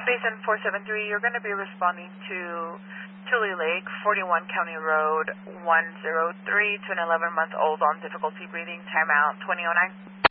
Basin 473, you're going to be responding to Tule Lake, 41 County Road 103 to an 11-month-old on difficulty breathing, timeout 2009.